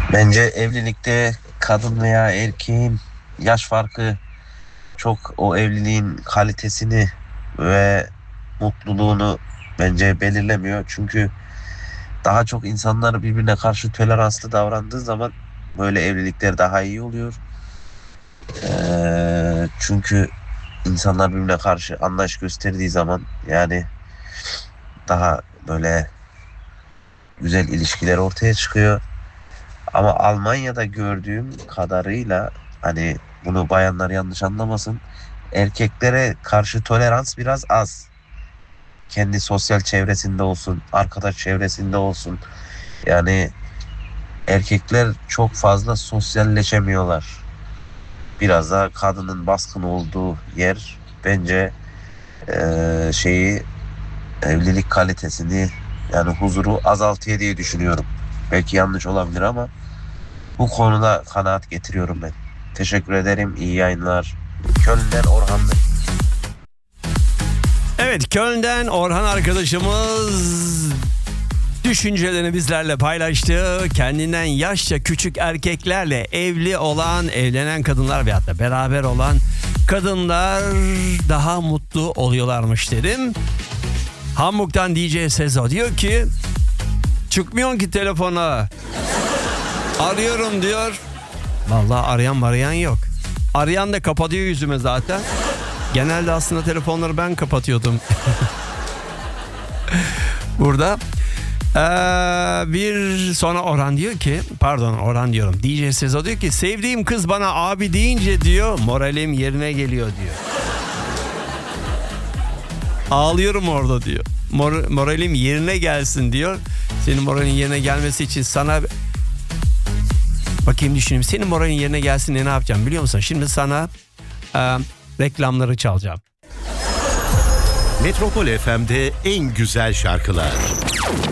Bence evlilikte kadın veya erkeğin yaş farkı çok o evliliğin kalitesini ve mutluluğunu bence belirlemiyor. Çünkü daha çok insanlar birbirine karşı toleranslı davrandığı zaman böyle evlilikler daha iyi oluyor. Çünkü insanlar birbirine karşı anlayış gösterdiği zaman yani daha böyle güzel ilişkiler ortaya çıkıyor. Ama Almanya'da gördüğüm kadarıyla hani bunu bayanlar yanlış anlamasın. Erkeklere karşı tolerans biraz az. Kendi sosyal çevresinde olsun, arkadaş çevresinde olsun. Yani erkekler çok fazla sosyalleşemiyorlar. Biraz da kadının baskın olduğu yer bence şeyi evlilik kalitesini yani huzuru azaltıyor diye düşünüyorum. Belki yanlış olabilir ama bu konuda kanaat getiriyorum ben. Teşekkür ederim. İyi yayınlar. Köln'den Orhan Bey. Evet, Köln'den Orhan arkadaşımız düşüncelerini bizlerle paylaştı. Kendinden yaşça küçük erkeklerle evli olan, evlenen kadınlar veyahut da beraber olan kadınlar daha mutlu oluyorlarmış dedim. Hamburg'dan DJ Sezo diyor ki çıkmıyorsun ki telefona. Arıyorum diyor. Vallahi arayan yok. Arayan da kapatıyor yüzüme zaten. Genelde aslında telefonları ben kapatıyordum. Burada. Bir sonra Orhan diyor ki, Orhan diyorum. DJ Sezo diyor ki sevdiğim kız bana abi deyince diyor moralim yerine geliyor diyor. Ağlıyorum orada diyor. Moralim yerine gelsin diyor. Senin moralin yerine gelmesi için sana bakayım düşüneyim. Senin moralin yerine gelsin diye ne yapacağım biliyor musun? Şimdi sana reklamları çalacağım. Metropol FM'de en güzel şarkılar.